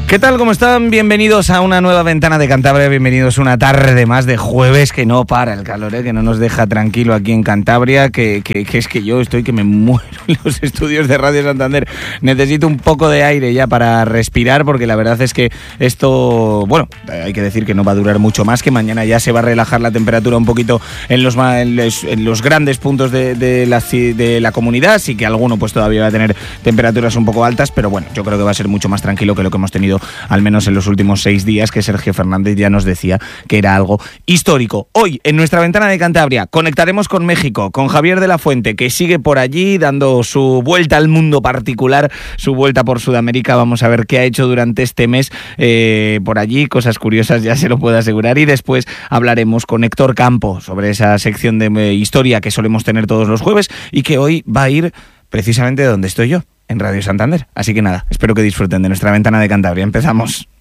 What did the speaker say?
¿Qué tal? ¿Cómo están? Bienvenidos a una nueva ventana de Cantabria, bienvenidos a una tarde más de jueves que no para el calor, que no nos deja tranquilo aquí en Cantabria, que es que yo estoy que me muero en los estudios de Radio Santander. Necesito un poco de aire ya para respirar, porque la verdad es que esto, bueno, hay que decir que no va a durar mucho más, que mañana ya se va a relajar la temperatura un poquito en los grandes puntos de la comunidad, sí que alguno pues todavía va a tener temperaturas un poco altas, pero bueno, yo creo que va a ser mucho más tranquilo que lo que hemos tenido al menos en los últimos 6 días, que Sergio Fernández ya nos decía que era algo histórico. Hoy, en nuestra ventana de Cantabria, conectaremos con México, con Javier de la Fuente, que sigue por allí dando su vuelta al mundo particular, su vuelta por Sudamérica. Vamos a ver qué ha hecho durante este mes por allí, cosas curiosas, ya se lo puedo asegurar. Y después hablaremos con Héctor Campo sobre esa sección de historia que solemos tener todos los jueves y que hoy va a ir precisamente de donde estoy yo, en Radio Santander. Así que nada, espero que disfruten de nuestra ventana de Cantabria. Empezamos.